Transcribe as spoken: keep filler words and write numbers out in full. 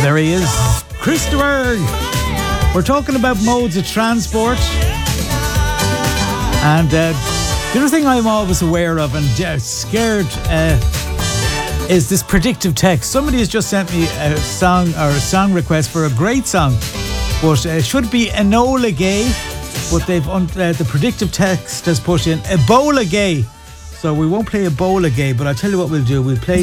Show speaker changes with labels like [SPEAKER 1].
[SPEAKER 1] There he is, Christopher. We're talking about modes of transport. And uh, the other thing I'm always aware of and uh, scared uh, is this predictive text. Somebody has just sent me a song or a song request for a great song, but it should be Enola Gay, but they've un- uh, the predictive text has put in Ebola Gay. So we won't play Ebola Gay, but I'll tell you what we'll do. We'll play